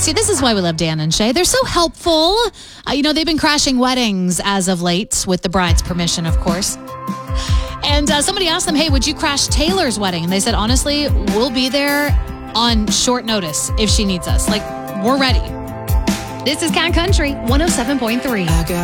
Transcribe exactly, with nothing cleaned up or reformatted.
See, this is why we love Dan and Shay. They're so helpful. Uh, you know, they've been crashing weddings as of late, with the bride's permission, of course. And uh, somebody asked them, hey, would you crash Taylor's wedding? And they said, honestly, we'll be there on short notice if she needs us. Like, we're ready. This is Cat Country one oh seven point three.